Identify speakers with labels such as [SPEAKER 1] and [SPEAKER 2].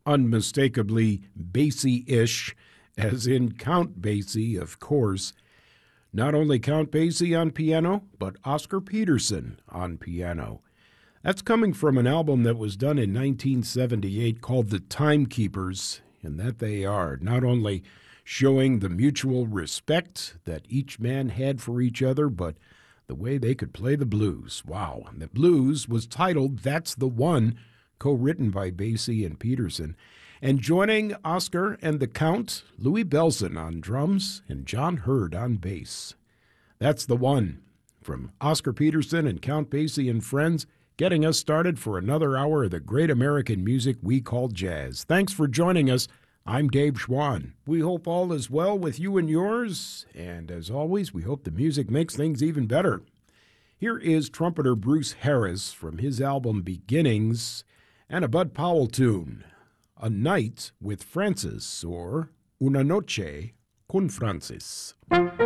[SPEAKER 1] unmistakably Basie-ish, as in Count Basie, of course. Not only Count Basie on piano, but Oscar Peterson on piano. That's coming from an album that was done in 1978 called The Timekeepers, and that they are not only showing the mutual respect that each man had for each other, but the way they could play the blues. Wow. And the blues was titled That's the One, co-written by Basie and Peterson. And joining Oscar and the Count, Louis Bellson on drums and John Hurd on bass. That's the One, from Oscar Peterson and Count Basie and friends, getting us started for another hour of the great American music we call jazz. Thanks for joining us. I'm Dave Schwann. We hope all is well with you and yours, and as always, we hope the music makes things even better. Here is trumpeter Bruce Harris from his album Beginnings, and a Bud Powell tune, A Night with Francis, or Una Noche con Francis.